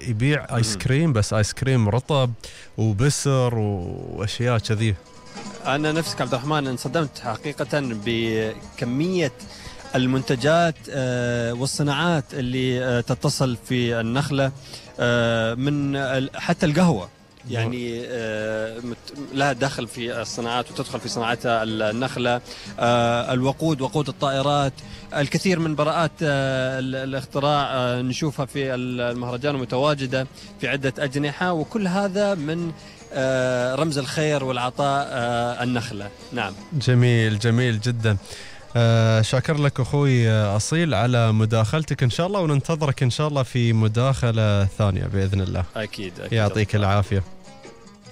يبيع آيس كريم، بس آيس كريم رطب وبسر وأشياء كذي. أنا نفسك عبد الرحمن انصدمت حقيقة بكمية المنتجات والصناعات اللي تتصل في النخلة، من حتى القهوة يعني لها دخل في الصناعات وتدخل في صناعتها النخلة. الوقود، وقود الطائرات، الكثير من براءات الاختراع نشوفها في المهرجان ومتواجدة في عدة أجنحة، وكل هذا من رمز الخير والعطاء النخلة. نعم، جميل جميل جدا. شاكر لك أخوي أصيل على مداخلتك إن شاء الله، وننتظرك إن شاء الله في مداخلة ثانية بإذن الله. أكيد. يعطيك العافية.